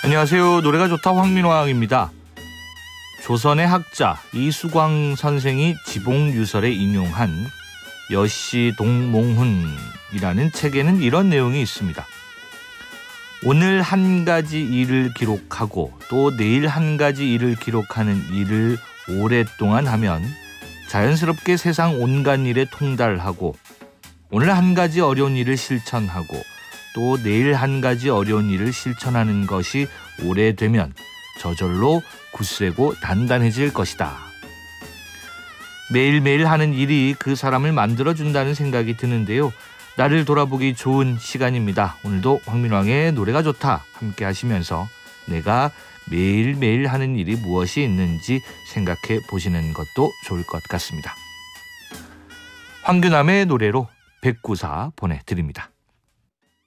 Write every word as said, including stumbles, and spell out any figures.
안녕하세요. 노래가 좋다 황민왕입니다. 조선의 학자 이수광 선생이 지봉유설에 인용한 여시동몽훈이라는 책에는 이런 내용이 있습니다. 오늘 한 가지 일을 기록하고 또 내일 한 가지 일을 기록하는 일을 오랫동안 하면 자연스럽게 세상 온갖 일에 통달하고 오늘 한 가지 어려운 일을 실천하고 또 내일 한 가지 어려운 일을 실천하는 것이 오래되면 저절로 굳세고 단단해질 것이다. 매일매일 하는 일이 그 사람을 만들어준다는 생각이 드는데요. 나를 돌아보기 좋은 시간입니다. 오늘도 황민왕의 노래가 좋다 함께 하시면서 내가 매일매일 하는 일이 무엇이 있는지 생각해 보시는 것도 좋을 것 같습니다. 황규남의 노래로 백구사 보내드립니다.